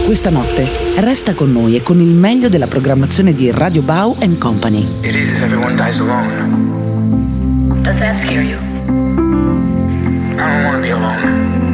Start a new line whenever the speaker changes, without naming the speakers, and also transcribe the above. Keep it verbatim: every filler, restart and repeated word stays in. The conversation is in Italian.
Questa notte resta con noi e con il meglio della programmazione di Radio Bau and Company.
It is if everyone dies alone.
Does that scare you?
I don't want to be alone.